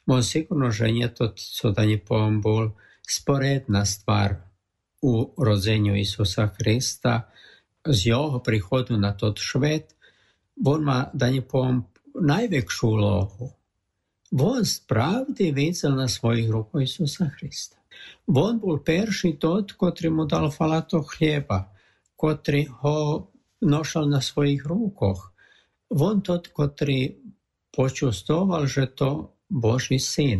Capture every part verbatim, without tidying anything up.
On sigurno, že nie to, co da nie poviem, bol sporedna stvar u rođenju Isusa Hrista, z jeho prichodu na tot švet. On má, da nie poviem, najväčšiu úlohu. On spravdi videl na svojich ruku Isusa Hrista. On bol perši tot, kotri mu dal falato hljeba, kotri ho nošal na svojich rukoch. On tot, kotri počustoval, že to Boží syn.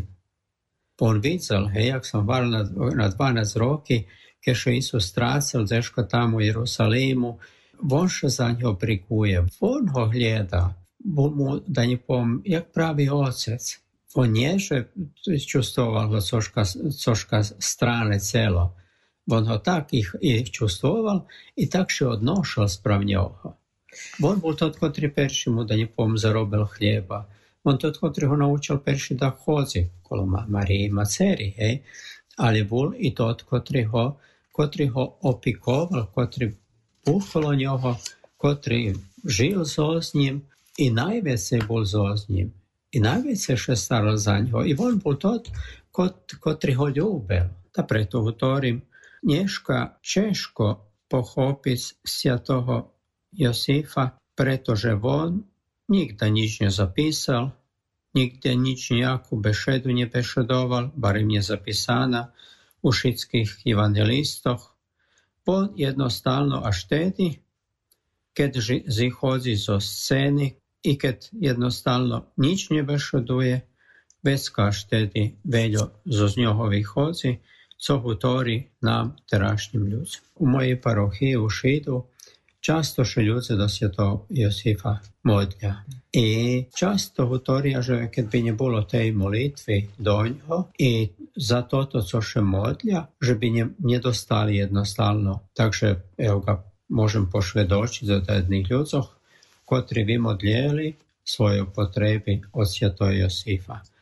On videl, hej, jak som val na, na dvanásť roky, keďže Isus strácel zeška tam u Jerusalimu, on še za ňo prikuje. On ho hljeda, bol mu, da ne poviem, jak pravi otec. On nie, že čustoval ho coška, coška strane celo. On ho tak ich, ich čustoval i tak še odnošal sprav njoho. On bol tot, kotri perši mu, da ne poviem, zarobil hljeba. On tot, kotri ho naučil perši da hodzi, kolo Mariji Maceri, hej. Ali bol i tot, kotri ho, kotri ho opikoval, kotri okolo njoho, kotri žil zo s njim i najveće bol zo s njim. I najveće še staral za njo. I on bol tot, kot, kotri ho ljubel. Da preto utorim, nješka češko pohopis svjatoho Josifa, pretože on nigda nič ne zapisal, nigde nič nejakú bešedu ne bešedoval, barem je zapisana u šitských evangelistoch. On jednostavno až tedy, keď zichodzi zo scény i keď jednostavno nič ne bešeduje, vecka až tedy veľo zo z ňoho vychodzi, co hutori nám terašnjim ľuďom. U mojej parochiji u Šidu často še ľudze do svjetog Josifa modlja. I často hutorija, že keď by nebolo tej molitvi do ňoho i za toto, co še modlja, že by ne, nedostali jednostavno. Takže evo ga môžem pošvedočiť za jedných ľudzoch, kotri vymodljeli svoje potreby od svjetog Josifa.